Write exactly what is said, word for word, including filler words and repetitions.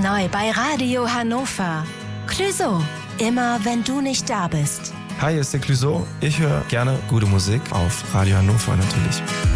neu bei Radio Hannover. Clouseau, immer wenn du nicht da bist. Hi, hier ist der Clouseau. Ich höre gerne gute Musik auf Radio Hannover natürlich.